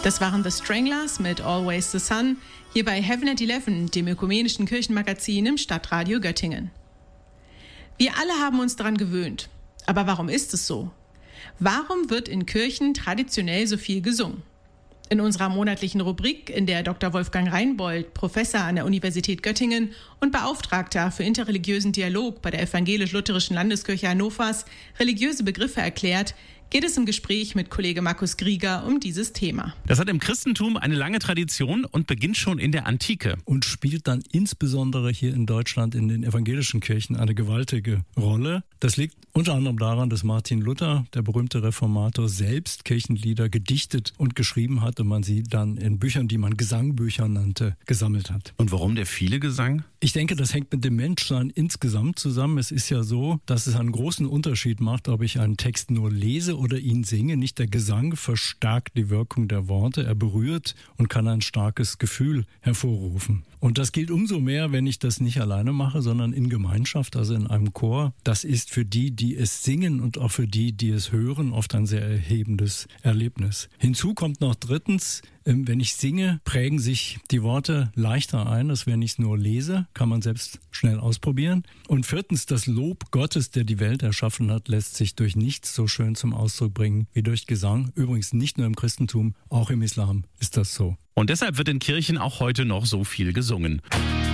Das waren The Stranglers mit Always the Sun, hier bei Heaven at 11, dem ökumenischen Kirchenmagazin im Stadtradio Göttingen. Wir alle haben uns daran gewöhnt. Aber warum ist es so? Warum wird in Kirchen traditionell so viel gesungen? In unserer monatlichen Rubrik, in der Dr. Wolfgang Reinbold, Professor an der Universität Göttingen und Beauftragter für interreligiösen Dialog bei der Evangelisch-Lutherischen Landeskirche Hannovers, religiöse Begriffe erklärt, geht es im Gespräch mit Kollege Markus Grieger um dieses Thema. Das hat im Christentum eine lange Tradition und beginnt schon in der Antike. Und spielt dann insbesondere hier in Deutschland in den evangelischen Kirchen eine gewaltige Rolle. Das liegt unter anderem daran, dass Martin Luther, der berühmte Reformator, selbst Kirchenlieder gedichtet und geschrieben hat und man sie dann in Büchern, die man Gesangbücher nannte, gesammelt hat. Und warum der viele Gesang? Ich denke, das hängt mit dem Menschsein insgesamt zusammen. Es ist ja so, dass es einen großen Unterschied macht, ob ich einen Text nur lese oder ihn singe. Nicht der Gesang verstärkt die Wirkung der Worte, er berührt und kann ein starkes Gefühl hervorrufen. Und das gilt umso mehr, wenn ich das nicht alleine mache, sondern in Gemeinschaft, also in einem Chor. Das ist für die, die es singen und auch für die, die es hören, oft ein sehr erhebendes Erlebnis. Hinzu kommt noch drittens, wenn ich singe, prägen sich die Worte leichter ein, als wenn ich es nur lese. Kann man selbst schnell ausprobieren. Und viertens, das Lob Gottes, der die Welt erschaffen hat, lässt sich durch nichts so schön zum Ausdruck bringen wie durch Gesang. Übrigens nicht nur im Christentum, auch im Islam ist das so. Und deshalb wird in Kirchen auch heute noch so viel gesungen.